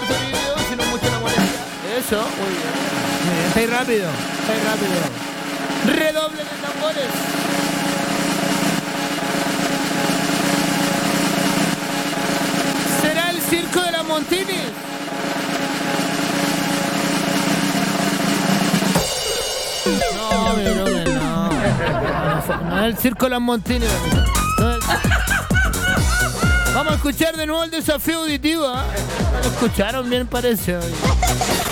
sonido, sino mucho la molestia. Eso, muy bien. Estáis rápido. Redoble de tambores. ¿Será el circo de las Montini? No, mi brother, no. No es el circo de las Montini. No es Vamos a escuchar de nuevo el desafío auditivo. ¿Eh? Lo escucharon bien, parece.